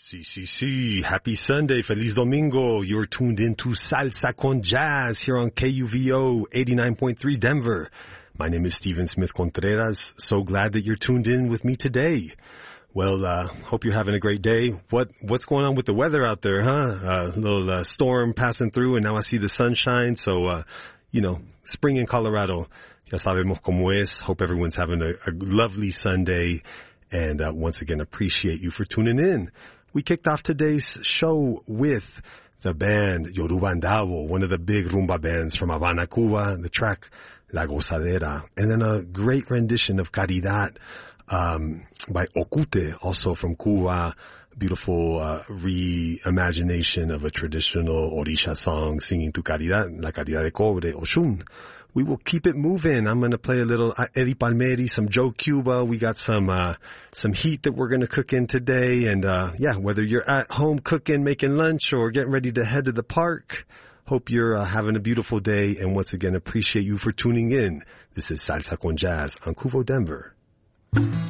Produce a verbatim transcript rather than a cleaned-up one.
Sí, sí, sí. Happy Sunday. Feliz Domingo. You're tuned into Salsa con Jazz here on K U V O eighty-nine point three Denver. My name is Steven Smith Contreras. So glad that you're tuned in with me today. Well, uh, hope you're having a great day. What, what's going on with the weather out there, huh? A uh, little uh, storm passing through and now I see the sunshine. So, uh, you know, spring in Colorado. Ya sabemos cómo es. Hope everyone's having a, a lovely Sunday. And uh, once again, appreciate you for tuning in. We kicked off today's show with the band Yorubandabo, one of the big rumba bands from Havana, Cuba, the track La Gozadera, and then a great rendition of Caridad um, by Ocute, also from Cuba. Beautiful uh, reimagination of a traditional Orisha song, singing to Caridad, La Caridad de Cobre, Oshun. We will keep it moving. I'm going to play a little Eddie Palmieri, some Joe Cuba. We got some, uh, some heat that we're going to cook in today. And, uh, yeah, whether you're at home cooking, making lunch, or getting ready to head to the park, hope you're uh, having a beautiful day. And once again, appreciate you for tuning in. This is Salsa con Jazz on Cuvo Denver.